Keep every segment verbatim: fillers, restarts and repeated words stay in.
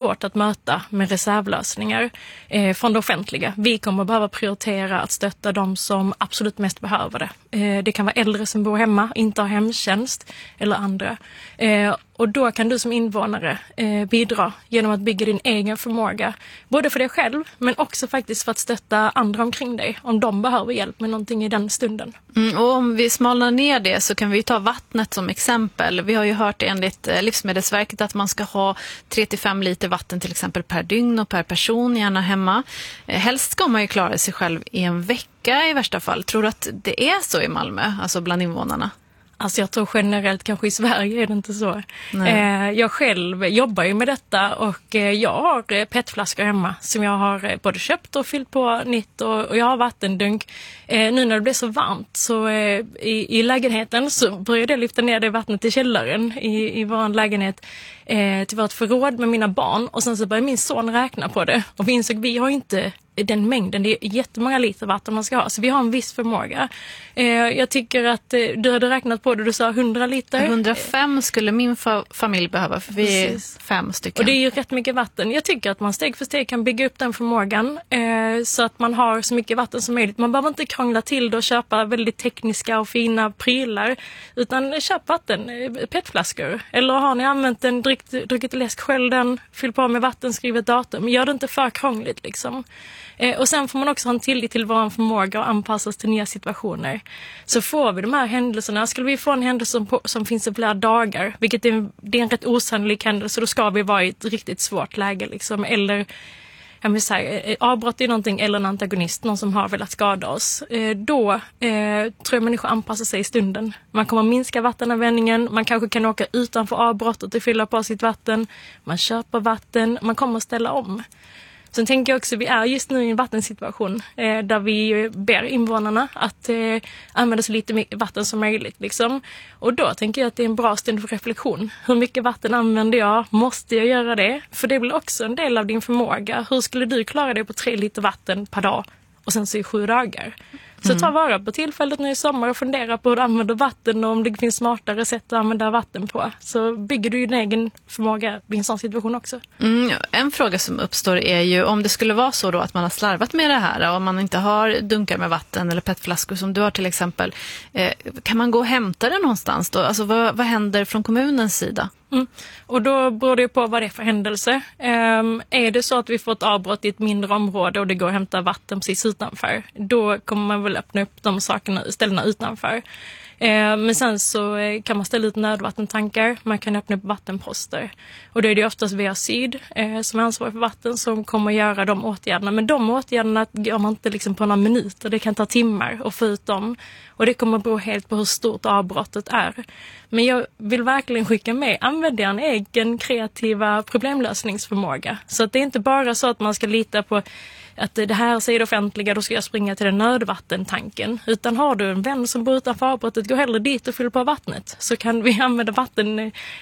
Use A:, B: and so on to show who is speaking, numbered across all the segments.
A: svårt att möta med reservlösningar eh, från det offentliga. Vi kommer behöva prioritera att stötta de som absolut mest behöver det. Eh, det kan vara äldre som bor hemma, inte har hemtjänst eller andra. Eh, och då kan du som invånare eh, bidra genom att bygga din egen förmåga. Både för dig själv men också faktiskt för att stötta andra omkring dig om de behöver hjälp med någonting i den stunden.
B: Mm, och om vi smalnar ner det så kan vi ta vattnet som exempel. Vi har ju hört enligt Livsmedelsverket att man ska ha tre till fem liter vatten till exempel per dygn och per person, gärna hemma. Helst ska man ju klara sig själv i en vecka i värsta fall. Tror du att det är så i Malmö, alltså bland invånarna?
A: Alltså jag tror generellt, kanske i Sverige är det inte så. Eh, jag själv jobbar ju med detta och eh, jag har petflaskor hemma som jag har både köpt och fyllt på nytt och, och jag har vattendunk. Eh, nu när det blir så varmt så eh, i, i lägenheten så började jag lyfta ner det vattnet i källaren i, i vår lägenhet eh, till vårt förråd med mina barn och sen så började min son räkna på det och vi insåg vi har inte den mängden, det är jättemånga liter vatten man ska ha, så vi har en viss förmåga. Eh, jag tycker att eh, du hade räknat på det, du sa hundra liter.
B: hundrafem skulle min fa- familj behöva, för vi är Precis. fem stycken.
A: Och det är ju rätt mycket vatten. Jag tycker att man steg för steg kan bygga upp den förmågan eh, så att man har så mycket vatten som möjligt. Man behöver inte krångla till det och köpa väldigt tekniska och fina prylar, utan köp vatten, eh, petflaskor. Eller har ni använt en dryck, druckit läsk, skölj den, fyll på med vatten, skriv ett datum. Gör det inte för krångligt liksom. Och sen får man också ha en tillit till vår förmåga och anpassas till nya situationer. Så får vi de här händelserna, skulle vi få en händelse som, på, som finns i flera dagar, vilket är, det är en rätt osannolik händelse, då ska vi vara i ett riktigt svårt läge. Liksom. Eller jag vill säga, avbrott är någonting, eller en antagonist, någon som har velat skada oss. Då eh, tror jag människor anpassar sig i stunden. Man kommer minska vattenanvändningen, man kanske kan åka utanför avbrottet och fylla på sitt vatten. Man köper vatten, man kommer att ställa om. Sen tänker jag också, vi är just nu i en vattensituation eh, där vi ber invånarna att eh, använda så lite vatten som möjligt. Liksom. Och då tänker jag att det är en bra stund för reflektion. Hur mycket vatten använder jag? Måste jag göra det? För det blir också en del av din förmåga. Hur skulle du klara det på tre liter vatten per dag och sen så i sju dagar? Så ta vara på tillfället nu i sommar och fundera på hur du använder vatten och om det finns smartare sätt att använda vatten på. Så bygger du din egen förmåga i en sån situation också.
B: Mm, en fråga som uppstår är ju om det skulle vara så då att man har slarvat med det här och om man inte har dunkar med vatten eller petflaskor som du har till exempel. Eh, kan man gå och hämta det någonstans då? Alltså vad, vad händer från kommunens sida?
A: Mm. Och då beror det på vad det är för händelse. Um, är det så att vi får ett avbrott i ett mindre område och det går att hämta vatten precis utanför, då kommer man väl öppna upp de sakerna, ställena utanför. Eh, men sen så eh, kan man ställa ut nödvattentankar, man kan öppna upp vattenposter. Och då är det oftast V A Syd eh, som är ansvarig för vatten som kommer att göra de åtgärderna. Men de åtgärderna gör man inte liksom på några minuter, det kan ta timmar att få ut dem. Och det kommer att bero helt på hur stort avbrottet är. Men jag vill verkligen skicka med, använd en egen kreativa problemlösningsförmåga. Så att det är inte bara så att man ska lita på att det här säger det offentliga, då ska jag springa till den nödvattentanken. Utan har du en vän som bor utanför avbrottet, gå hellre dit och fyll på vattnet. Så kan vi använda vatten,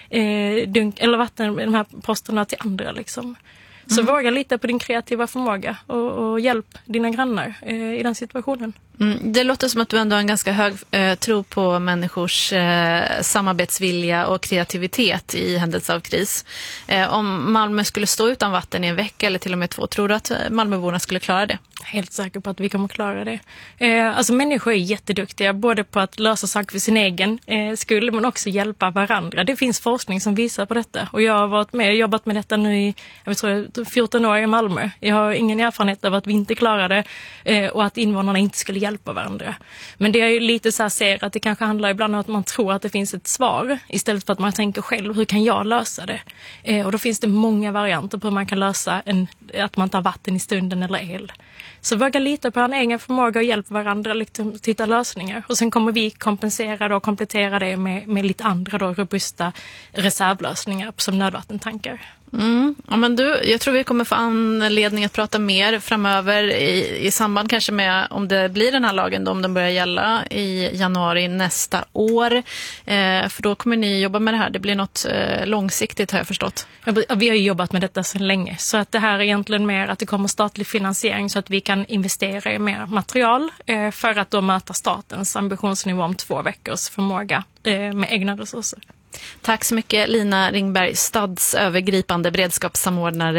A: eh, dunk, eller vatten, de här posterna till andra liksom. Så mm. våga lita på din kreativa förmåga och, och hjälp dina grannar eh, i den situationen.
B: Mm, det låter som att du ändå har en ganska hög eh, tro på människors eh, samarbetsvilja och kreativitet i händelse av kris. Eh, om Malmö skulle stå utan vatten i en vecka eller till och med två, tror du att Malmöborna skulle klara det?
A: Helt säker på att vi kommer klara det. Eh, alltså människor är jätteduktiga både på att lösa saker för sin egen eh, skull men också hjälpa varandra. Det finns forskning som visar på detta och jag har varit med och jobbat med detta nu i jag tror, fjorton år i Malmö. Jag har ingen erfarenhet av att vi inte klarar det eh, och att invånarna inte skulle hjälpa varandra. Men det är ju lite så här ser att det kanske handlar ibland om att man tror att det finns ett svar istället för att man tänker själv, hur kan jag lösa det? Eh, och då finns det många varianter på hur man kan lösa en, att man tar vatten i stunden eller el. Så våga lita på en egen förmåga och hjälpa varandra liksom, att hitta lösningar. Och sen kommer vi kompensera och komplettera det med, med lite andra då, robusta reservlösningar som nödvattentankar.
B: Mm. Ja, men du, jag tror vi kommer få anledning att prata mer framöver i, i samband kanske med om det blir den här lagen då, om den börjar gälla i januari nästa år. Eh, för då kommer ni jobba med det här. Det blir något eh, långsiktigt har jag förstått.
A: Ja, vi har ju jobbat med detta sedan länge så att det här är egentligen mer att det kommer statlig finansiering så att vi kan investera i mer material eh, för att då möta statens ambitionsnivå om två veckors förmåga eh, med egna resurser.
B: Tack så mycket Lina Ringberg, stadsövergripande beredskapssamordnare